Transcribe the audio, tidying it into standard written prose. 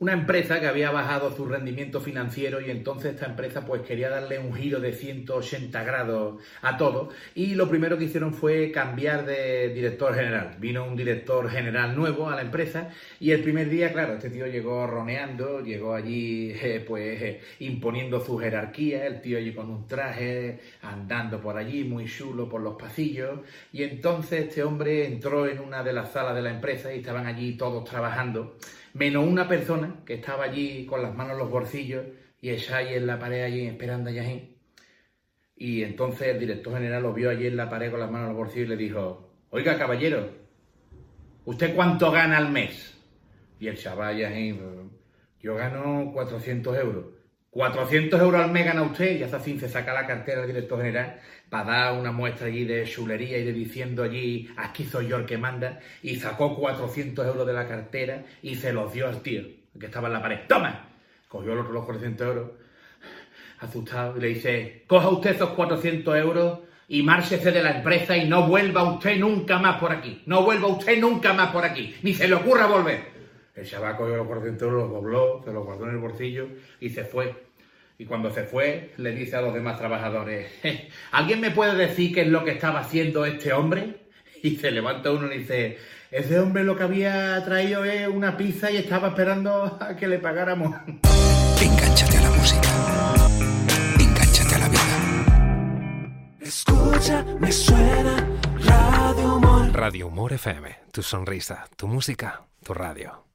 una empresa que había bajado su rendimiento financiero y entonces esta empresa pues quería darle un giro de 180 grados a todo y lo primero que hicieron fue cambiar de director general. Vino un director general nuevo a la empresa y el primer día, claro, este tío llegó roneando, llegó allí imponiendo su jerarquía, el tío allí con un traje, andando por allí muy chulo por los pasillos y entonces este hombre entró en una de las salas de la empresa y estaban allí todos trabajando, menos una persona que estaba allí con las manos en los bolsillos y ella ahí en la pared allí esperando allá. Y entonces el director general lo vio allí en la pared con las manos en los bolsillos y le dijo: oiga, caballero, ¿usted cuánto gana al mes? Y el chaval allí: yo gano 400 euros. 400 euros al mes gana usted, y así se saca la cartera del director general para dar una muestra allí de chulería y de diciendo allí: aquí soy yo el que manda, y sacó 400 euros de la cartera y se los dio al tío, que estaba en la pared. ¡Toma! Cogió los 400 euros, asustado, y le dice: coja usted esos 400 euros y márchese de la empresa y no vuelva usted nunca más por aquí. No vuelva usted nunca más por aquí, ni se le ocurra volver. El chaval cogió los 400 euros, los dobló, se los guardó en el bolsillo y se fue. Y cuando se fue, le dice a los demás trabajadores: ¿alguien me puede decir qué es lo que estaba haciendo este hombre? Y se levanta uno y dice: ese hombre lo que había traído es una pizza y estaba esperando a que le pagáramos. Engánchate a la música. Engánchate a la vida. Escucha, me suena Radio Humor. Radio Humor FM. Tu sonrisa, tu música, tu radio.